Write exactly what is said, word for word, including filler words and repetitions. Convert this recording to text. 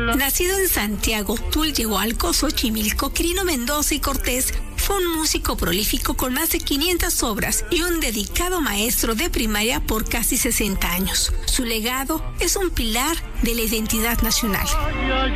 Nacido en Santiago, Tulyehualco, Xochimilco, Quirino Mendoza y Cortés, fue un músico prolífico con más de quinientas obras y un dedicado maestro de primaria por casi sesenta años. Su legado es un pilar de la identidad nacional.